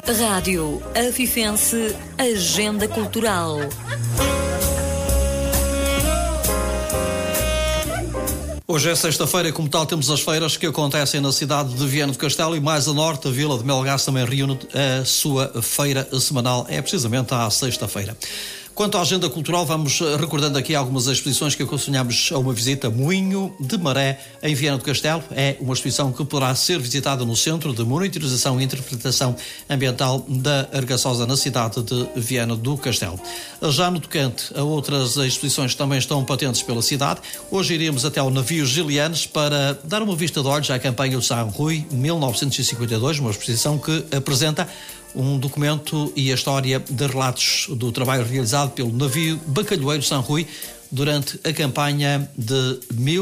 Rádio Avifense Agenda Cultural. Hoje é sexta-feira e, como tal, temos as feiras que acontecem na cidade de Viana do Castelo e mais a norte, a Vila de Melgaço também reúne a sua feira semanal, é precisamente à sexta-feira. Quanto à agenda cultural, vamos recordando aqui algumas exposições que aconselhamos a uma visita. Moinho de Maré, em Viana do Castelo, é uma exposição que poderá ser visitada no Centro de Monitorização e Interpretação Ambiental da Argaçosa, na cidade de Viana do Castelo. Já no tocante a outras exposições que também estão patentes pela cidade, hoje iremos até ao navio Gilianes para dar uma vista de olhos à campanha do San Rui 1952, uma exposição que apresenta um documento e a história de relatos do trabalho realizado pelo navio bacalhoeiro San Rui durante a campanha de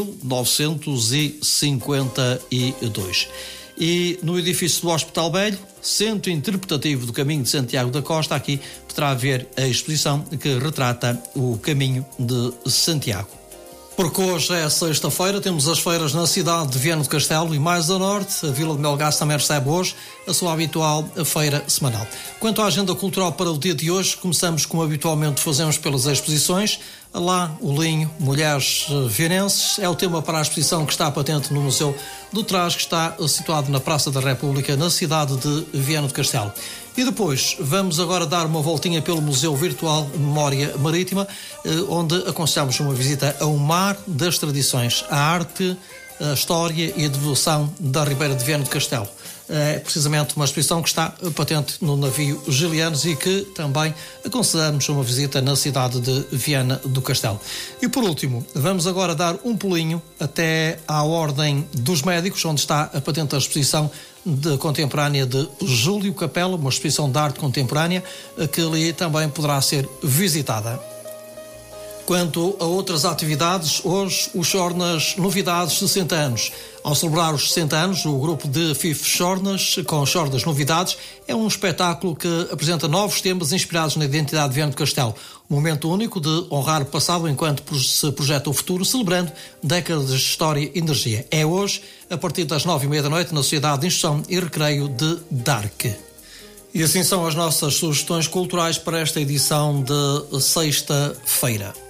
1952. E no edifício do Hospital Velho, Centro Interpretativo do Caminho de Santiago da Costa, aqui poderá haver a exposição que retrata o Caminho de Santiago. Porque hoje é sexta-feira, temos as feiras na cidade de Viana do Castelo e mais a norte, a Vila de Melgaço também recebe hoje a sua habitual feira semanal. Quanto à agenda cultural para o dia de hoje, começamos como habitualmente fazemos pelas exposições. Lá, o Linho, Mulheres Vienenses, é o tema para a exposição que está patente no Museu do Trás, que está situado na Praça da República, na cidade de Viana do Castelo. E depois vamos agora dar uma voltinha pelo Museu Virtual Memória Marítima, onde aconselhamos uma visita ao Mar das Tradições, a arte, a história e a devoção da Ribeira de Viana do Castelo. É precisamente uma exposição que está patente no navio Gilianes e que também aconselhamos uma visita na cidade de Viana do Castelo. E por último, vamos agora dar um pulinho até à Ordem dos Médicos, onde está a patente a exposição contemporânea de Júlio Capela, uma exposição de arte contemporânea que ali também poderá ser visitada. Quanto a outras atividades, hoje o Chornas Novidades 60 anos. Ao celebrar os 60 anos, o grupo de FIF Chornas, com Chornas Novidades, é um espetáculo que apresenta novos temas inspirados na identidade de Viana do Castelo. Um momento único de honrar o passado enquanto se projeta o futuro, celebrando décadas de história e energia. É hoje, a partir das 9h30 da noite, na Sociedade de Instrução e Recreio de Dark. E assim são as nossas sugestões culturais para esta edição de sexta-feira.